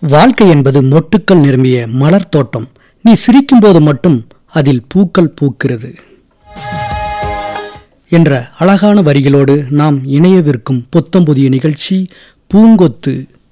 வாழ்க்கை என்பது மொட்டுக்கள் நிரம்பிய மலர் தோட்டம். நீ சிரிக்கும்போது மட்டும் அதில் பூக்கள் பூக்கிறது என்ற அழகான வரிகளோடு நாம் இணையவிருக்கும் புத்தம் புதிய நிகழ்ச்சி பூங்கொத்து.